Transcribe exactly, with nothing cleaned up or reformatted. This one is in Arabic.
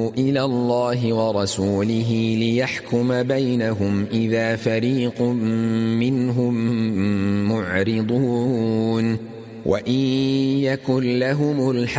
إلى الله ورسوله ليحكم بينهم إذا فريق منهم معرضون وإن يكن لهم الحق